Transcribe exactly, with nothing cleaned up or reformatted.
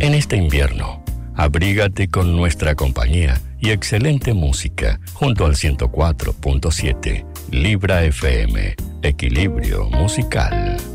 En este invierno, abrígate con nuestra compañía y excelente música junto al ciento cuatro punto siete Libra F M, Equilibrio Musical.